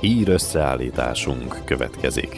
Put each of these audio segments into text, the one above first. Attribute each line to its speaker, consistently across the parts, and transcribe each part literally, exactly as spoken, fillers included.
Speaker 1: Hír összeállításunk következik.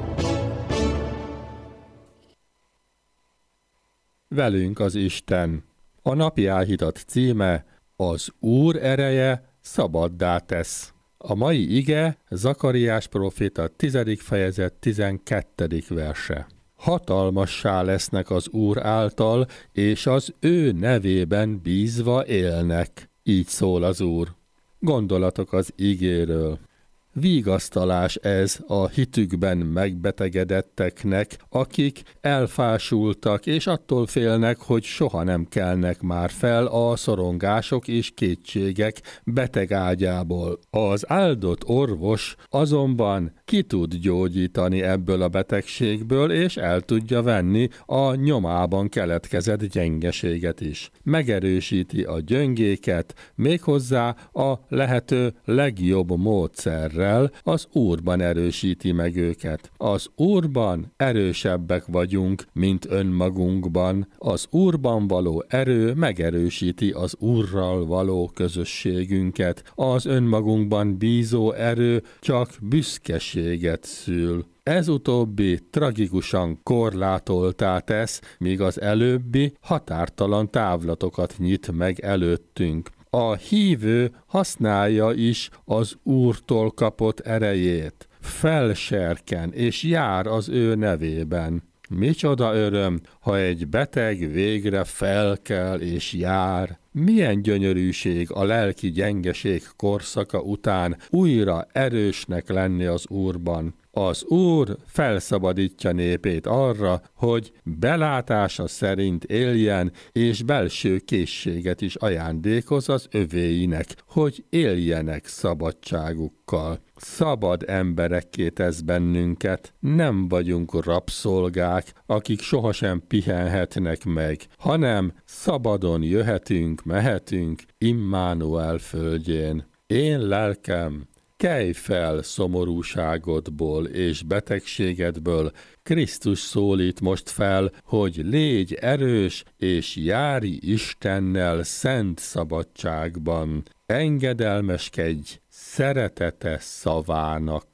Speaker 2: Velünk az Isten. A napi áhítat címe: Az Úr ereje szabaddá tesz. A mai ige Zakariás próféta tizedik fejezet tizenkettedik verse. Hatalmassá lesznek az Úr által, és az ő nevében bízva élnek. Így szól az Úr. Gondolatok az igéről. Vigasztalás ez a hitükben megbetegedetteknek, akik elfásultak és attól félnek, hogy soha nem kelnek már fel a szorongások és kétségek betegágyából. Az áldott orvos azonban ki tud gyógyítani ebből a betegségből, és el tudja venni a nyomában keletkezett gyengeséget is. Megerősíti a gyöngéket, méghozzá a lehető legjobb módszerrel. Az Úrban erősíti meg őket. Az Úrban erősebbek vagyunk, mint önmagunkban. Az Úrban való erő megerősíti az Úrral való közösségünket. Az önmagunkban bízó erő csak büszkeséget szül. Ez utóbbi tragikusan korlátoltá tesz, míg az előbbi határtalan távlatokat nyit meg előttünk. A hívő használja is az Úrtól kapott erejét, felserken és jár az ő nevében. Micsoda öröm, ha egy beteg végre felkel és jár. Milyen gyönyörűség a lelki gyengeség korszaka után újra erősnek lenni az Úrban. Az Úr felszabadítja népét arra, hogy belátása szerint éljen, és belső készséget is ajándékoz az övéinek, hogy éljenek szabadságukkal. Szabad emberekké tesz bennünket, nem vagyunk rabszolgák, akik sohasem pihenhetnek meg, hanem szabadon jöhetünk, mehetünk Immanuel földjén. Én lelkem, kelj fel szomorúságodból és betegségedből, Krisztus szólít most fel, hogy légy erős és járj Istennel szent szabadságban. Engedelmeskedj szeretete szavának.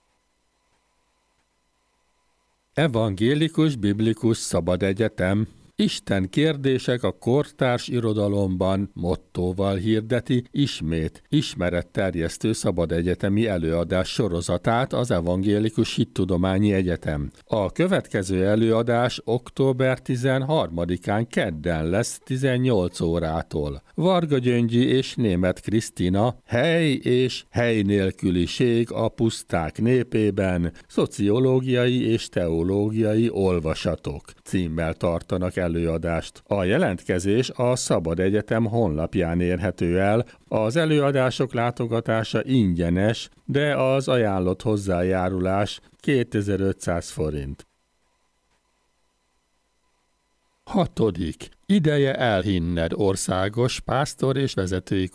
Speaker 2: Evangélikus Biblikus Szabad Egyetem Isten kérdések a kortárs irodalomban mottóval hirdeti ismét ismeretterjesztő szabadegyetemi előadás sorozatát az Evangélikus Hittudományi Egyetem. A következő előadás október tizenharmadikán kedden lesz tizennyolc órától. Varga Gyöngyi és Németh Krisztina Hely és hely nélküliség a puszták népében, szociológiai és teológiai olvasatok címmel tartanak előadást. A jelentkezés a Szabad Egyetem honlapján érhető el, az előadások látogatása ingyenes, de az ajánlott hozzájárulás kétezer-ötszáz forint. Hatodik. Ideje elhinned országos pásztor és vezetői